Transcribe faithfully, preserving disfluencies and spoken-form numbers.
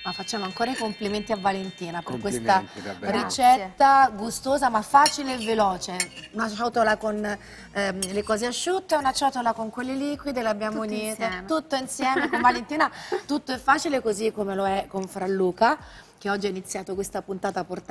Ma facciamo ancora i complimenti a Valentina per questa Complimenti, davvero. ricetta gustosa ma facile e veloce. Una ciotola con ehm, le cose asciutte e una ciotola con quelle liquide, le abbiamo Tutto unite insieme. tutto insieme con Valentina. Tutto è facile così come lo è con Franluca, che oggi ha iniziato questa puntata portando